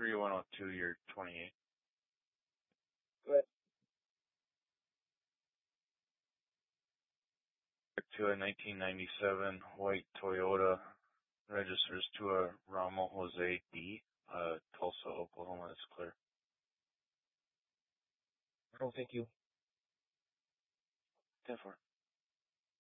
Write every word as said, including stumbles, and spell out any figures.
three one zero two, you're twenty-eight. Go ahead. To a nineteen ninety-seven white Toyota, registers to a Ramo Jose D, uh, Tulsa, Oklahoma. That's clear. Oh, thank you. ten four.